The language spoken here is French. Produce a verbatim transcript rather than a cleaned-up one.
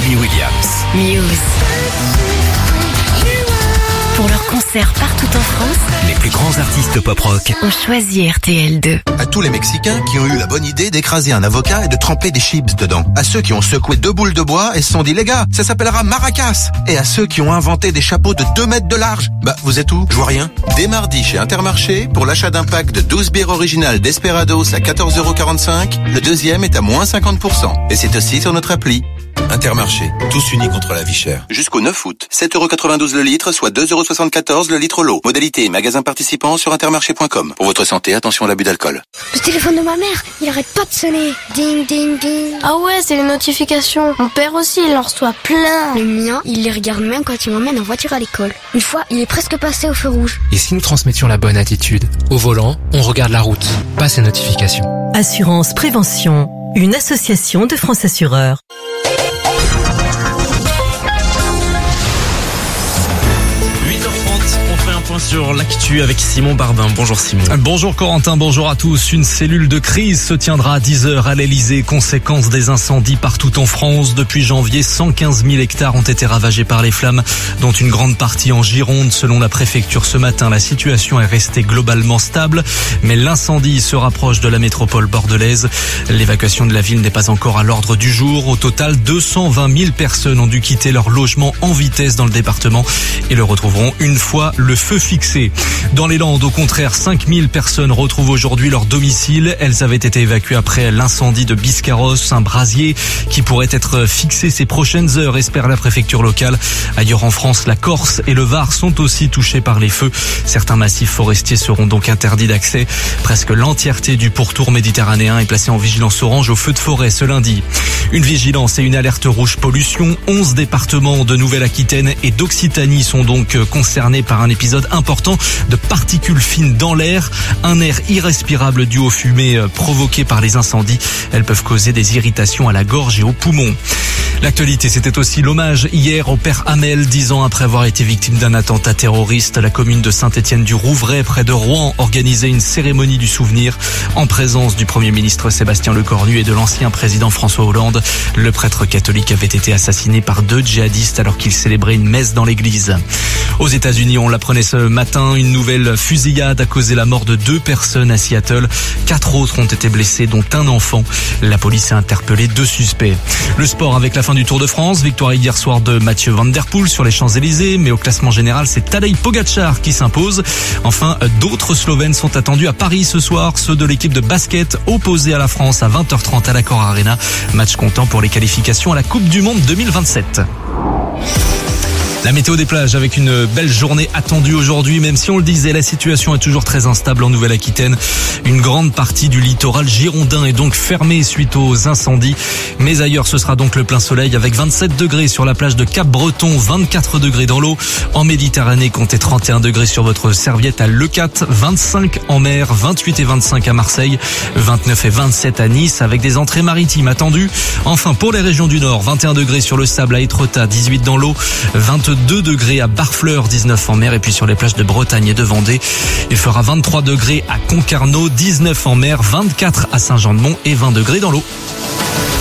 Robbie Williams. Muse. Pour leurs concerts partout en France, Les plus grands artistes pop-rock. on choisit R T L deux. À tous les Mexicains qui ont eu la bonne idée d'écraser un avocat et de tremper des chips dedans. À ceux qui ont secoué deux boules de bois et se sont dit, les gars, ça s'appellera maracas. Et à ceux qui ont inventé des chapeaux de deux mètres de large. Bah, vous êtes où? Je vois rien. Dès mardi chez Intermarché, pour l'achat d'un pack de douze bières originales Desperados à quatorze euros quarante-cinq, le deuxième est à moins cinquante pour cent. Et c'est aussi sur notre appli. Intermarché, tous unis contre la vie chère. Jusqu'au neuf août, sept euros quatre-vingt-douze le litre, soit deux euros soixante-quatorze le litre l'eau. Modalité, magasin participant sur intermarché point com. Pour votre santé, attention à l'abus d'alcool. Le téléphone de ma mère, il arrête pas de sonner. Ding, ding, ding. Ah ouais, c'est les notifications. Mon père aussi, il en reçoit plein. Le mien, il les regarde même quand il m'emmène en voiture à l'école. Une fois, il est presque passé au feu rouge. Et si nous transmettions la bonne attitude? Au volant, on regarde la route, pas ses notifications. Assurance Prévention, une association de France Assureurs. huit heures trente, on fait un point sur l'actu avec Simon Barbin. Bonjour Simon. Bonjour Corentin, bonjour à tous. Une cellule de crise se tiendra à dix heures à l'Elysée. Conséquence des incendies partout en France. Depuis janvier, cent quinze mille hectares ont été ravagés par les flammes, dont une grande partie en Gironde. Selon la préfecture ce matin, la situation est restée globalement stable, mais l'incendie se rapproche de la métropole bordelaise. L'évacuation de la ville n'est pas encore à l'ordre du jour. Au total, deux cent vingt mille personnes ont dû quitter leur logement en vitesse dans le département et le retrouveront une fois le feu fixé. Dans les Landes, au contraire, cinq mille personnes retrouvent aujourd'hui leur domicile. Elles avaient été évacuées après l'incendie de Biscarrosse, un brasier qui pourrait être fixé ces prochaines heures, espère la préfecture locale. Ailleurs en France, la Corse et le Var sont aussi touchés par les feux. Certains massifs forestiers seront donc interdits d'accès. Presque l'entièreté du pourtour méditerranéen est placée en vigilance orange au feu de forêt ce lundi. Une vigilance et une alerte rouge pollution. onze départements de Nouvelle-Aquitaine et d'Occitanie sont donc concernés par un épisode important de particules fines dans l'air. Un air irrespirable dû aux fumées provoquées par les incendies. Elles peuvent causer des irritations à la gorge et aux poumons. L'actualité, c'était aussi l'hommage hier au père Hamel, dix ans après avoir été victime d'un attentat terroriste. La commune de Saint-Étienne-du-Rouvray, près de Rouen, organisait une cérémonie du souvenir en présence du Premier ministre Sébastien Lecornu et de l'ancien président François Hollande. Le prêtre catholique avait été assassiné par deux djihadistes alors qu'il célébrait une messe dans l'église. Aux États-Unis, on l'apprenait ce matin, une nouvelle fusillade a causé la mort de deux personnes à Seattle. Quatre autres ont été blessés, dont un enfant. La police a interpellé deux suspects. Le sport avec la fin du Tour de France. Victoire hier soir de Mathieu Van Der Poel sur les Champs-Élysées. Mais au classement général, c'est Tadej Pogačar qui s'impose. Enfin, d'autres Slovènes sont attendus à Paris ce soir. Ceux de l'équipe de basket opposée à la France à vingt heures trente à l'Accor Arena. Match comptant pour les qualifications à la Coupe du Monde deux mille vingt-sept. La météo des plages avec une belle journée attendue aujourd'hui, même si on le disait, la situation est toujours très instable en Nouvelle-Aquitaine. Une grande partie du littoral girondin est donc fermée suite aux incendies. Mais ailleurs, ce sera donc le plein soleil avec vingt-sept degrés sur la plage de Cap-Breton, vingt-quatre degrés dans l'eau. En Méditerranée, comptez trente et un degrés sur votre serviette à Leucate, vingt-cinq en mer, vingt-huit et vingt-cinq à Marseille, vingt-neuf et vingt-sept à Nice avec des entrées maritimes attendues. Enfin, pour les régions du Nord, vingt et un degrés sur le sable à Étretat, dix-huit dans l'eau, vingt-deux degrés à Barfleur, dix-neuf en mer et puis sur les plages de Bretagne et de Vendée. Il fera vingt-trois degrés à Concarneau, dix-neuf en mer, vingt-quatre à Saint-Jean-de-Mont et vingt degrés dans l'eau.